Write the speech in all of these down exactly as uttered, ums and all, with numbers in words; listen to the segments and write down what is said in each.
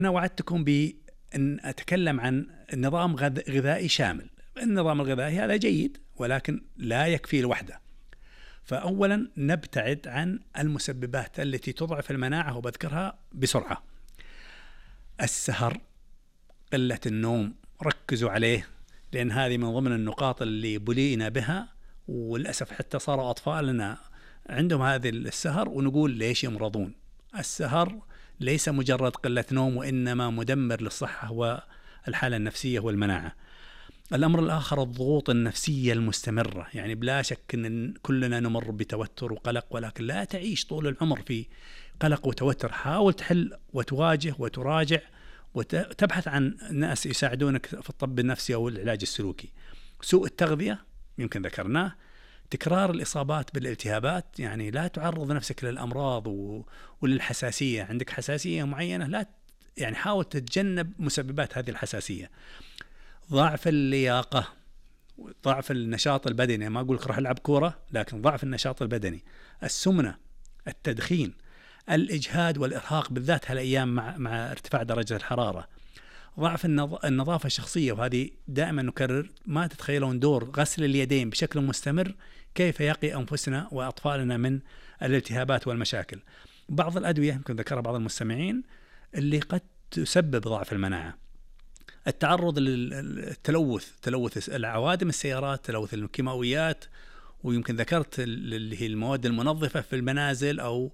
أنا وعدتكم بأن أتكلم عن نظام غذائي شامل. النظام الغذائي هذا جيد ولكن لا يكفي لوحده. فأولا نبتعد عن المسببات التي تضعف المناعة وبذكرها بسرعة. السهر، قلة النوم، ركزوا عليه لأن هذه من ضمن النقاط اللي بلينا بها، وللأسف حتى صاروا أطفالنا عندهم هذه السهر ونقول ليش يمرضون. السهر ليس مجرد قلة نوم وإنما مدمر للصحة والحالة النفسية والمناعة. الأمر الآخر الضغوط النفسية المستمرة، يعني بلا شك أن كلنا نمر بتوتر وقلق، ولكن لا تعيش طول العمر في قلق وتوتر. حاول تحل وتواجه وتراجع وتبحث عن ناس يساعدونك في الطب النفسي أو العلاج السلوكي. سوء التغذية يمكن ذكرناه. تكرار الإصابات بالالتهابات، يعني لا تعرض نفسك للأمراض وللحساسية. عندك حساسية معينة، لا يعني حاول تتجنب مسببات هذه الحساسية. ضعف اللياقة، ضعف النشاط البدني، ما أقول لك روح العب كورة، لكن ضعف النشاط البدني. السمنة، التدخين، الإجهاد والإرهاق بالذات هالأيام مع مع ارتفاع درجة الحرارة. ضعف النظافة الشخصية، وهذه دائما نكرر، ما تتخيلون دور غسل اليدين بشكل مستمر كيف يقي أنفسنا وأطفالنا من الالتهابات والمشاكل. بعض الأدوية يمكن ذكرها بعض المستمعين اللي قد تسبب ضعف المناعة. التعرض للتلوث، تلوث العوادم السيارات، تلوث الكيماويات، ويمكن ذكرت اللي هي المواد المنظفة في المنازل أو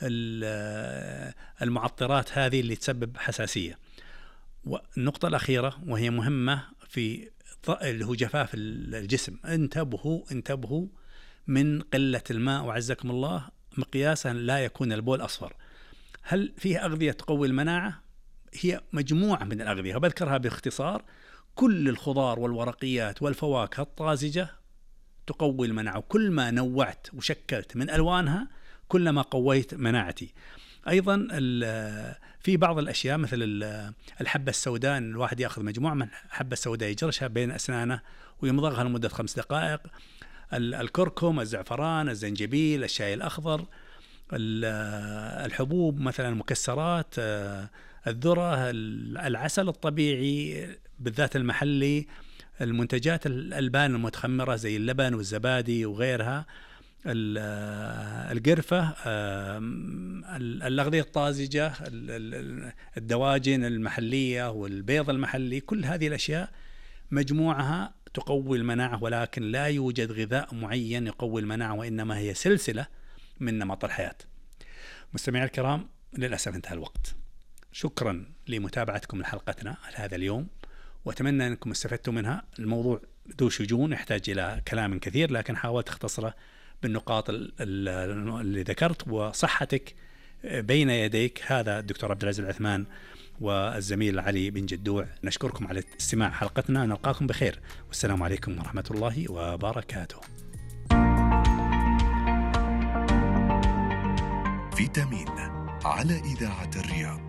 المعطرات هذه اللي تسبب حساسية. والنقطة الأخيرة وهي مهمة في اللي هو جفاف الجسم. انتبهوا انتبهوا من قلة الماء، وعزكم الله مقياسا لا يكون البول أصفر. هل فيه أغذية تقوي المناعة؟ هي مجموعة من الأغذية وبذكرها باختصار. كل الخضار والورقيات والفواكه الطازجة تقوي المناعة، وكل ما نوعت وشكلت من ألوانها كلما قويت مناعتي. أيضا في بعض الأشياء مثل الحبة السوداء، الواحد يأخذ مجموعة من الحبة السوداء يجرشها بين أسنانه ويمضغها لمدة خمس دقائق. الكركم، الزعفران، الزنجبيل، الشاي الأخضر، الحبوب مثلا المكسرات، الذرة، العسل الطبيعي بالذات المحلي، المنتجات الألبان المتخمرة زي اللبن والزبادي وغيرها، القرفة، الأغذية الطازجة، الدواجن المحلية والبيض المحلي. كل هذه الأشياء مجموعها تقوي المناعة، ولكن لا يوجد غذاء معين يقوي المناعة، وإنما هي سلسلة من نمط الحياة. مستمعي الكرام، للأسف انتهى الوقت. شكرا لمتابعتكم لحلقتنا هذا اليوم، وأتمنى أنكم استفدتوا منها. الموضوع ذو شجون يحتاج إلى كلام كثير، لكن حاولت أختصره بالنقاط اللي ذكرت، وصحتك بين يديك. هذا الدكتور عبد العزيز العثمان والزميل علي بن جدوع. نشكركم على استماع حلقتنا، نلقاكم بخير، والسلام عليكم ورحمة الله وبركاته. فيتامين على إذاعة الرياض.